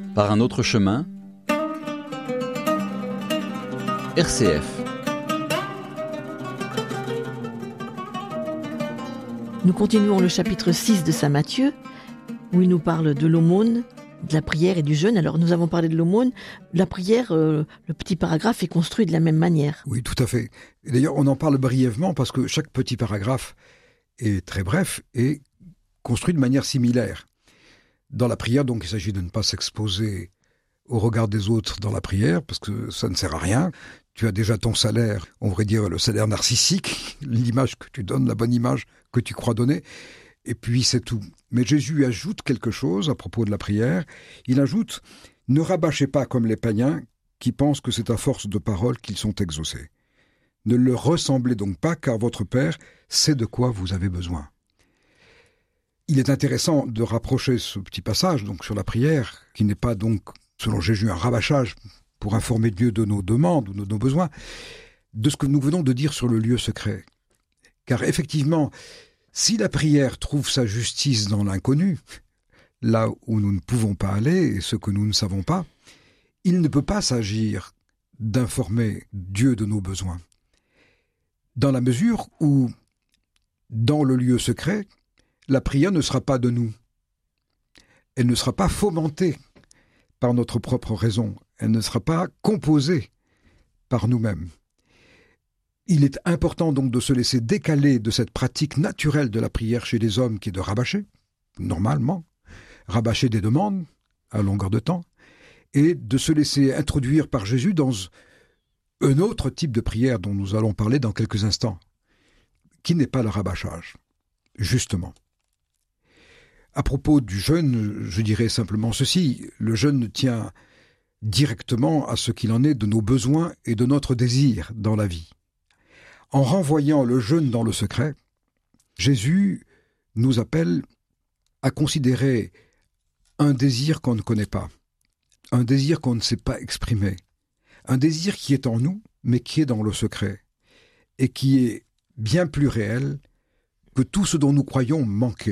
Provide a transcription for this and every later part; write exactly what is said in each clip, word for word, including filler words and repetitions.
Par un autre chemin, R C F. Nous continuons le chapitre six de saint Matthieu, où il nous parle de l'aumône, de la prière et du jeûne. Alors nous avons parlé de l'aumône, la prière, euh, le petit paragraphe est construit de la même manière. Oui, tout à fait. Et d'ailleurs, on en parle brièvement parce que chaque petit paragraphe est très bref et construit de manière similaire. Dans la prière, donc, il s'agit de ne pas s'exposer au regard des autres dans la prière, parce que ça ne sert à rien. Tu as déjà ton salaire, on pourrait dire le salaire narcissique, l'image que tu donnes, la bonne image que tu crois donner, et puis c'est tout. Mais Jésus ajoute quelque chose à propos de la prière. Il ajoute « Ne rabâchez pas comme les païens qui pensent que c'est à force de paroles qu'ils sont exaucés. Ne leur ressemblez donc pas, car votre Père sait de quoi vous avez besoin. » Il est intéressant de rapprocher ce petit passage donc sur la prière, qui n'est pas donc, selon Jésus, un rabâchage pour informer Dieu de nos demandes ou de nos besoins, de ce que nous venons de dire sur le lieu secret. Car effectivement, si la prière trouve sa justice dans l'inconnu, là où nous ne pouvons pas aller et ce que nous ne savons pas, il ne peut pas s'agir d'informer Dieu de nos besoins. Dans la mesure où, dans le lieu secret, la prière ne sera pas de nous. Elle ne sera pas fomentée par notre propre raison. Elle ne sera pas composée par nous-mêmes. Il est important donc de se laisser décaler de cette pratique naturelle de la prière chez les hommes qui est de rabâcher, normalement, rabâcher des demandes à longueur de temps, et de se laisser introduire par Jésus dans un autre type de prière dont nous allons parler dans quelques instants, qui n'est pas le rabâchage, justement. À propos du jeûne, je dirais simplement ceci, le jeûne tient directement à ce qu'il en est de nos besoins et de notre désir dans la vie. En renvoyant le jeûne dans le secret, Jésus nous appelle à considérer un désir qu'on ne connaît pas, un désir qu'on ne sait pas exprimer, un désir qui est en nous, mais qui est dans le secret, et qui est bien plus réel que tout ce dont nous croyons manquer.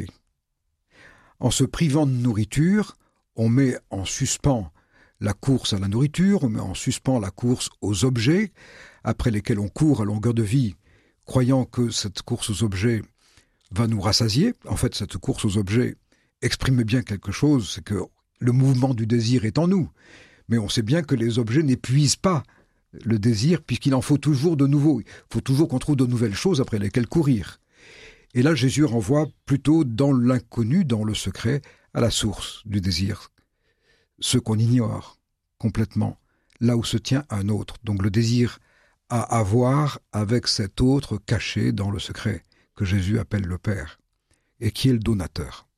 En se privant de nourriture, on met en suspens la course à la nourriture, on met en suspens la course aux objets, après lesquels on court à longueur de vie, croyant que cette course aux objets va nous rassasier. En fait, cette course aux objets exprime bien quelque chose, c'est que le mouvement du désir est en nous. Mais on sait bien que les objets n'épuisent pas le désir, puisqu'il en faut toujours de nouveau. Il faut toujours qu'on trouve de nouvelles choses après lesquelles courir. Et là, Jésus renvoie plutôt dans l'inconnu, dans le secret, à la source du désir. Ce qu'on ignore complètement, là où se tient un autre. Donc le désir à avoir avec cet autre caché dans le secret, que Jésus appelle le Père, et qui est le donateur.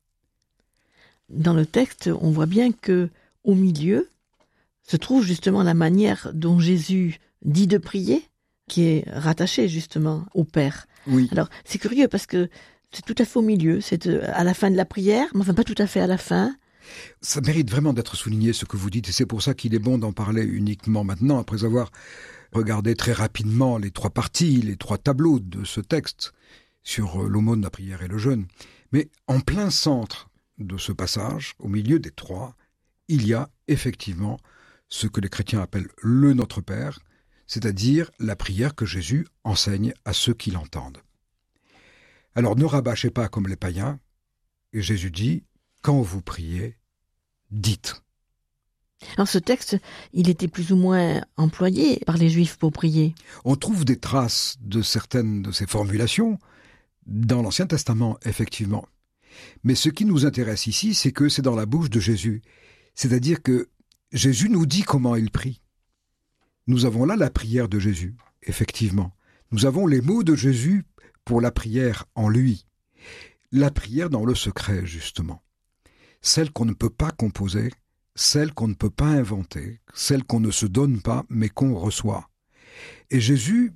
Dans le texte, on voit bien que au milieu se trouve justement la manière dont Jésus dit de prier, qui est rattachée justement au Père. Oui. Alors, c'est curieux parce que c'est tout à fait au milieu, c'est à la fin de la prière, mais enfin pas tout à fait à la fin. Ça mérite vraiment d'être souligné ce que vous dites, et c'est pour ça qu'il est bon d'en parler uniquement maintenant, après avoir regardé très rapidement les trois parties, les trois tableaux de ce texte sur l'aumône, la prière et le jeûne. Mais en plein centre de ce passage, au milieu des trois, il y a effectivement ce que les chrétiens appellent le Notre Père, c'est-à-dire la prière que Jésus enseigne à ceux qui l'entendent. Alors ne rabâchez pas comme les païens, et Jésus dit, quand vous priez, dites. Alors ce texte, il était plus ou moins employé par les Juifs pour prier. On trouve des traces de certaines de ces formulations dans l'Ancien Testament, effectivement. Mais ce qui nous intéresse ici, c'est que c'est dans la bouche de Jésus. C'est-à-dire que Jésus nous dit comment il prie. Nous avons là la prière de Jésus, effectivement. Nous avons les mots de Jésus pour la prière en lui. La prière dans le secret, justement. Celle qu'on ne peut pas composer, celle qu'on ne peut pas inventer, celle qu'on ne se donne pas, mais qu'on reçoit. Et Jésus,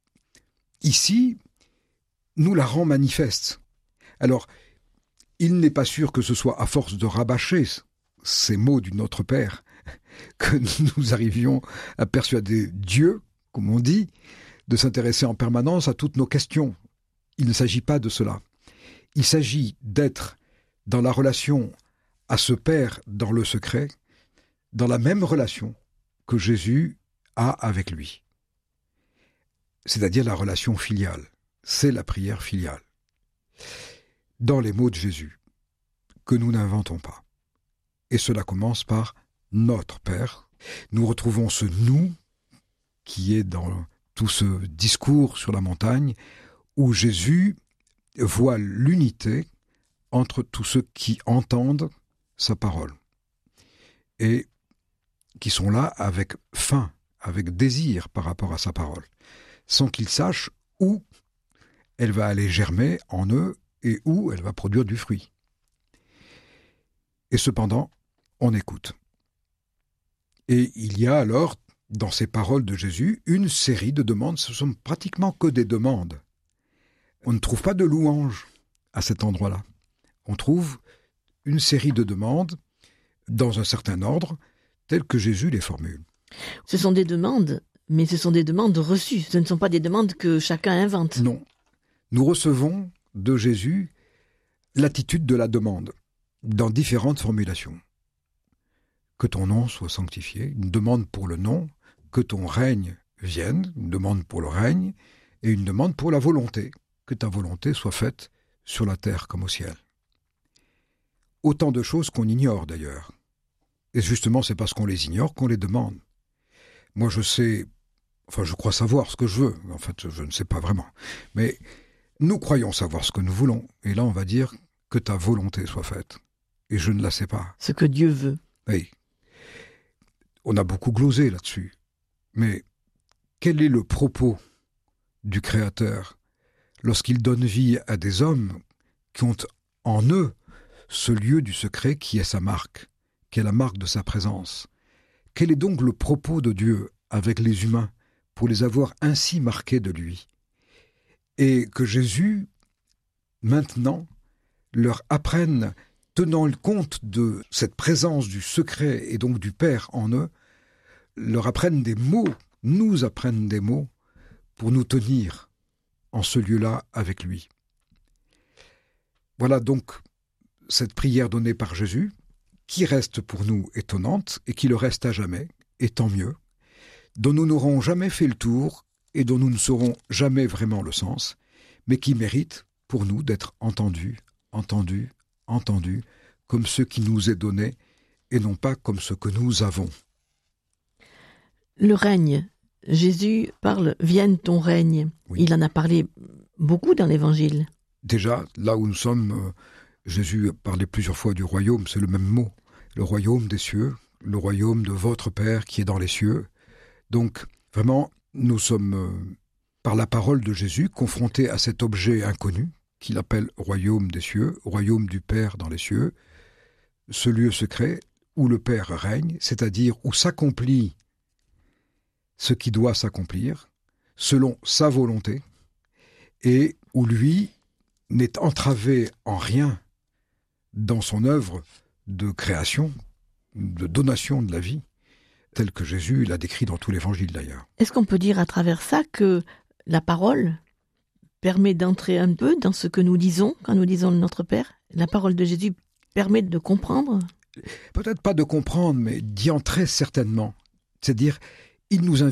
ici, nous la rend manifeste. Alors, il n'est pas sûr que ce soit à force de rabâcher ces mots du Notre Père que nous arrivions à persuader Dieu, comme on dit, de s'intéresser en permanence à toutes nos questions. Il ne s'agit pas de cela. Il s'agit d'être dans la relation à ce Père dans le secret, dans la même relation que Jésus a avec lui. C'est-à-dire la relation filiale. C'est la prière filiale. Dans les mots de Jésus, que nous n'inventons pas. Et cela commence par notre Père. Nous retrouvons ce « nous » qui est dans tout ce discours sur la montagne, où Jésus voit l'unité entre tous ceux qui entendent sa parole et qui sont là avec faim, avec désir par rapport à sa parole, sans qu'ils sachent où elle va aller germer en eux et où elle va produire du fruit. Et cependant, on écoute. Et il y a alors, dans ces paroles de Jésus, une série de demandes. Ce sont pratiquement que des demandes. On ne trouve pas de louanges à cet endroit-là. On trouve une série de demandes dans un certain ordre, telles que Jésus les formule. Ce sont des demandes, mais ce sont des demandes reçues. Ce ne sont pas des demandes que chacun invente. Non. Nous recevons de Jésus l'attitude de la demande, dans différentes formulations. Que ton nom soit sanctifié, une demande pour le nom, que ton règne vienne, une demande pour le règne, et une demande pour la volonté, que ta volonté soit faite sur la terre comme au ciel. Autant de choses qu'on ignore d'ailleurs. Et justement, c'est parce qu'on les ignore qu'on les demande. Moi, je sais, enfin, je crois savoir ce que je veux. En fait, je ne sais pas vraiment. Mais nous croyons savoir ce que nous voulons. Et là, on va dire que ta volonté soit faite. Et je ne la sais pas. Ce que Dieu veut. Oui. On a beaucoup glosé là-dessus. Mais quel est le propos du Créateur lorsqu'il donne vie à des hommes qui ont en eux ce lieu du secret qui est sa marque, qui est la marque de sa présence? Quel est donc le propos de Dieu avec les humains pour les avoir ainsi marqués de lui? Et que Jésus, maintenant, leur apprenne, tenant compte de cette présence du secret et donc du Père en eux, leur apprenne des mots, nous apprenne des mots pour nous tenir en ce lieu-là avec lui. Voilà donc cette prière donnée par Jésus, qui reste pour nous étonnante et qui le reste à jamais, et tant mieux, dont nous n'aurons jamais fait le tour et dont nous ne saurons jamais vraiment le sens, mais qui mérite pour nous d'être entendus, entendus, entendus, comme ce qui nous est donné et non pas comme ce que nous avons. Le règne. Jésus parle « Vienne ton règne ». Oui. Il en a parlé beaucoup dans l'Évangile. Déjà, là où nous sommes, euh, Jésus parlait plusieurs fois du royaume, c'est le même mot. Le royaume des cieux, le royaume de votre Père qui est dans les cieux. Donc, vraiment, nous sommes, euh, par la parole de Jésus, confrontés à cet objet inconnu qu'il appelle royaume des cieux, royaume du Père dans les cieux, ce lieu secret où le Père règne, c'est-à-dire où s'accomplit ce qui doit s'accomplir, selon sa volonté, et où lui n'est entravé en rien dans son œuvre de création, de donation de la vie, telle que Jésus l'a décrit dans tout l'Évangile d'ailleurs. Est-ce qu'on peut dire à travers ça que la parole permet d'entrer un peu dans ce que nous disons quand nous disons notre Père? La parole de Jésus permet de comprendre? Peut-être pas de comprendre, mais d'y entrer certainement. C'est-à-dire, il nous invite